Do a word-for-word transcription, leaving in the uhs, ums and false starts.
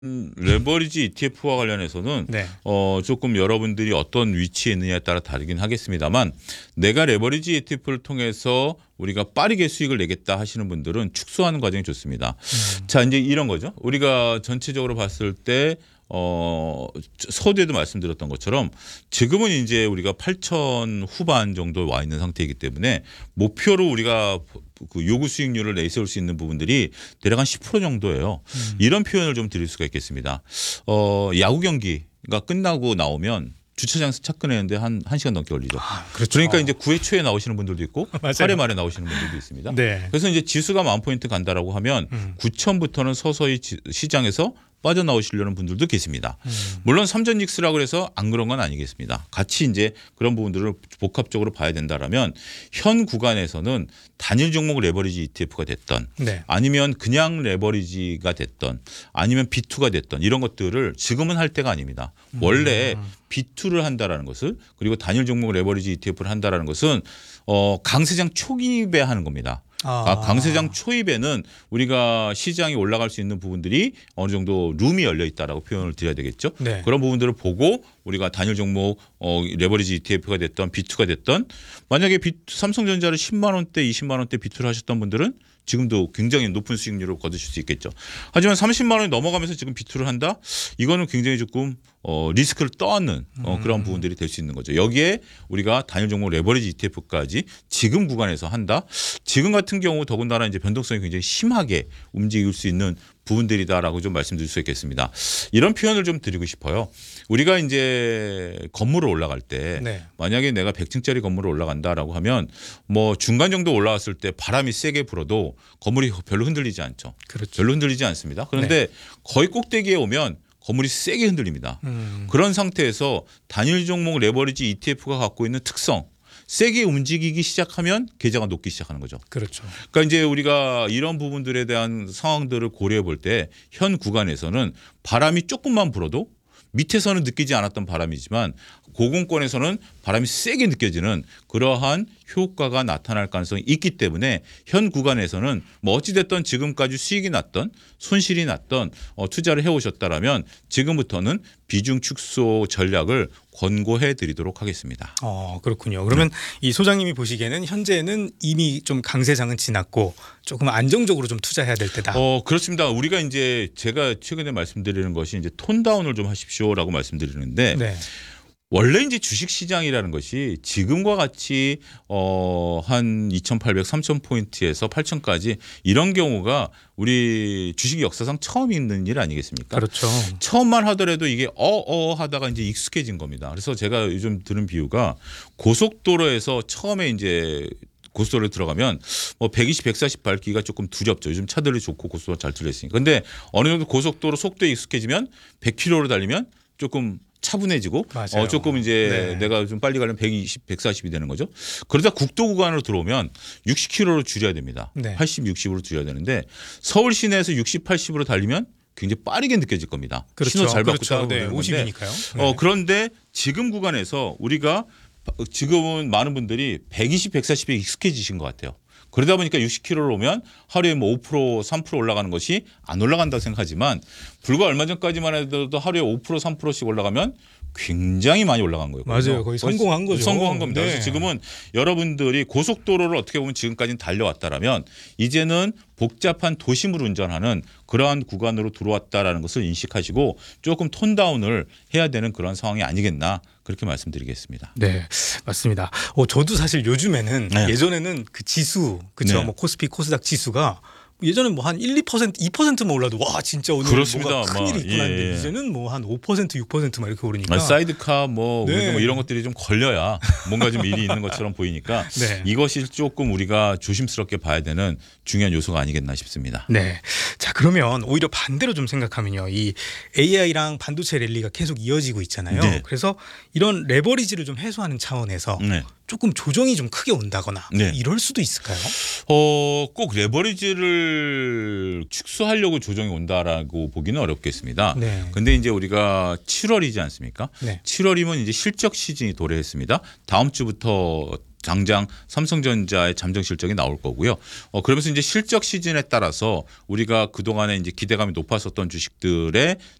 음, 레버리지 이티에프와 관련해서는 네. 어, 조금 여러분들이 어떤 위치에 있느냐에 따라 다르긴 하겠습니다만 내가 레버리지 이티에프를 통해서 우리가 빠르게 수익을 내겠다 하시는 분들은 축소하는 과정이 좋습니다. 음. 자, 이제 이런 거죠. 우리가 전체적으로 봤을 때 어, 서두에도 말씀드렸던 것처럼 지금은 이제 우리가 팔천 후반 정도 와 있는 상태이기 때문에 목표로 우리가 그 요구 수익률을 내세울 수 있는 부분들이 대략 한 십 퍼센트 정도예요. 음. 이런 표현을 좀 드릴 수가 있겠습니다. 어, 야구 경기가 끝나고 나오면 주차장에서 차 끊는데 한, 한 시간 넘게 걸리죠. 아, 그렇죠. 그러니까 이제 구 회 초에 나오시는 분들도 있고 팔 회 말에 나오시는 분들도 있습니다. 네. 그래서 이제 지수가 만 포인트 간다라고 하면 음. 구천부터는 서서히 지, 시장에서 빠져나오시려는 분들도 계십니다. 음. 물론 삼전 닉스라고 해서 안 그런 건 아니겠습니다. 같이 이제 그런 부분들을 복합적으로 봐야 된다라면 현 구간에서는 단일 종목 레버리지 이티에프가 됐던 네. 아니면 그냥 레버리지가 됐던 아니면 비투가 됐던 이런 것들을 지금은 할 때가 아닙니다. 음. 원래 비투를 한다라는 것을 그리고 단일 종목 레버리지 이티에프를 한다라는 것은 어, 강세장 초기에 하는 겁니다. 아, 강세장 초입에는 우리가 시장이 올라갈 수 있는 부분들이 어느 정도 룸이 열려 있다라고 표현을 드려야 되겠죠. 네. 그런 부분들을 보고 우리가 단일 종목 어, 레버리지 이티에프가 됐던 비투가 됐던 만약에 비, 삼성전자를 십만 원대 이십만 원대 비투를 하셨던 분들은 지금도 굉장히 높은 수익률을 거두실 수 있겠죠. 하지만 삼십만 원이 넘어가면서 지금 비투를 한다? 이거는 굉장히 조금 어, 리스크를 떠안는 어, 그런 부분들이 될 수 있는 거죠. 여기에 우리가 단일 종목 레버리지 이티에프까지 지금 구간에서 한다. 지금 같은 경우 더군다나 이제 변동성이 굉장히 심하게 움직일 수 있는 부분들이다라고 좀 말씀드릴 수 있겠습니다. 이런 표현을 좀 드리고 싶어요. 우리가 이제 건물을 올라갈 때 네. 만약에 내가 백 층짜리 건물을 올라간다라고 하면 뭐 중간 정도 올라왔을 때 바람이 세게 불어도 건물이 별로 흔들리지 않죠. 그렇죠. 별로 흔들리지 않습니다. 그런데 네. 거의 꼭대기에 오면 건물이 세게 흔들립니다. 음. 그런 상태에서 단일 종목 레버리지 이티에프가 갖고 있는 특성 세게 움직이기 시작하면 계좌가 녹기 시작하는 거죠. 그렇죠. 그러니까 이제 우리가 이런 부분들에 대한 상황들을 고려해 볼 때 현 구간에서는 바람이 조금만 불어도 밑에서는 느끼지 않았던 바람이지만 고공권에서는 바람이 세게 느껴지는 그러한 효과가 나타날 가능성이 있기 때문에 현 구간에서는 뭐 어찌됐든 지금까지 수익이 났던 손실이 났던 어, 투자를 해오셨다라면 지금부터는 비중 축소 전략을 권고해 드리도록 하겠습니다. 어, 그렇군요. 그러면 네. 이 소장님이 보시기에는 현재는 이미 좀 강세장은 지났고 조금 안정적으로 좀 투자해야 될 때다. 어, 그렇습니다. 우리가 이제 제가 최근에 말씀드리는 것이 이제 톤다운을 좀 하십시오라고 말씀드리는데 네. 원래 이제 주식 시장이라는 것이 지금과 같이 어, 한 이천팔백, 삼천 포인트에서 팔천까지 이런 경우가 우리 주식 역사상 처음 있는 일 아니겠습니까? 그렇죠. 처음만 하더라도 이게 어어 하다가 이제 익숙해진 겁니다. 그래서 제가 요즘 드는 비유가 고속도로에서 처음에 이제 고속도로에 들어가면 뭐 백이십, 백사십 밟기가 조금 두렵죠. 요즘 차들이 좋고 고속도로 잘 뚫려 있으니까. 근데 어느 정도 고속도로 속도에 익숙해지면 백 킬로미터로 달리면 조금 차분해지고 어, 조금 이제 네. 내가 좀 빨리 가려면 백이십, 백사십이 되는 거죠. 그러다 국도 구간으로 들어오면 육십 킬로미터로 줄여야 됩니다. 네. 팔십, 육십으로 줄여야 되는데 서울 시내에서 육십, 팔십으로 달리면 굉장히 빠르게 느껴질 겁니다. 그렇죠. 신호 잘 받고 그렇죠. 네. 오십이니까요. 네. 어, 그런데 지금 구간에서 우리가 지금은 많은 분들이 백이십, 백사십에 익숙해지신 것 같아요. 그러다 보니까 육십 킬로미터를 오면 하루에 뭐 오 퍼센트, 삼 퍼센트 올라가는 것이 안 올라간다고 생각하지만 불과 얼마 전까지만 해도 하루에 오 퍼센트, 삼 퍼센트씩 올라가면 굉장히 많이 올라간 거예요. 맞아요. 거의 성공한 거죠. 성공한 겁니다. 네. 그래서 지금은 여러분들이 고속도로를 어떻게 보면 지금까지는 달려왔다라면 이제는 복잡한 도심을 운전하는 그러한 구간으로 들어왔다라는 것을 인식하시고 조금 톤다운을 해야 되는 그런 상황이 아니겠나 그렇게 말씀드리겠습니다. 네, 맞습니다. 어, 저도 사실 요즘에는 네. 예전에는 그 지수, 그렇죠, 네. 뭐 코스피, 코스닥 지수가 예전에 뭐 한 일, 이 퍼센트, 이 퍼센트만 올라도 와 진짜 오늘 그렇습니다. 뭔가 큰일이 있구나 했는데 예, 예. 이제는 뭐 한 오 퍼센트, 육 퍼센트만 이렇게 오르니까 사이드카 뭐, 네. 뭐 이런 것들이 좀 걸려야 뭔가 좀 일이 있는 것처럼 보이니까 네. 이것이 조금 우리가 조심스럽게 봐야 되는 중요한 요소가 아니겠나 싶습니다. 네. 자, 그러면 오히려 반대로 좀 생각하면요. 이 에이아이랑 반도체 랠리가 계속 이어지고 있잖아요. 네. 그래서 이런 레버리지를 좀 해소하는 차원에서 네. 조금 조정이 좀 크게 온다거나 네. 이럴 수도 있을까요? 어, 꼭 레버리지를 축소하려고 조정이 온다라고 보기는 어렵겠습니다. 네. 근데 이제 우리가 칠월이지 않습니까? 네. 칠월이면 이제 실적 시즌이 도래했습니다. 다음 주부터 당장 삼성전자의 잠정 실적이 나올 거고요. 어, 그러면서 이제 실적 시즌에 따라서 우리가 그동안에 이제 기대감이 높았었던 주식들의